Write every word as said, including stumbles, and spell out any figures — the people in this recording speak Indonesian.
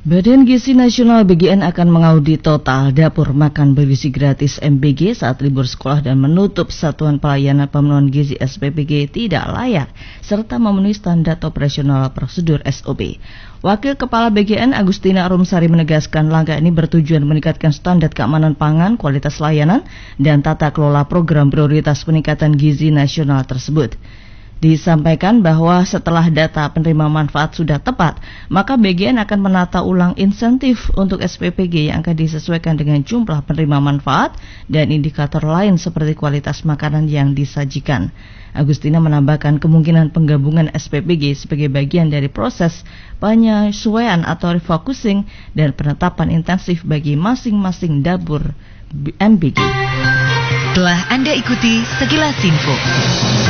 Badan Gizi Nasional B G N akan mengaudit total dapur makan bergizi gratis M B G saat libur sekolah dan menutup Satuan Pelayanan Pemenuhan Gizi S P P G tidak layak serta memenuhi standar operasional prosedur S O P. Wakil Kepala B G N Agustina Arumsari menegaskan langkah ini bertujuan meningkatkan standar keamanan pangan, kualitas layanan, dan tata kelola program prioritas peningkatan gizi nasional tersebut. Disampaikan bahwa setelah data penerima manfaat sudah tepat, maka B G N akan menata ulang insentif untuk S P P G yang akan disesuaikan dengan jumlah penerima manfaat dan indikator lain seperti kualitas makanan yang disajikan. Agustina menambahkan kemungkinan penggabungan S P P G sebagai bagian dari proses penyesuaian atau refocusing dan penetapan intensif bagi masing-masing dapur M B G. Telah Anda ikuti sekilas info.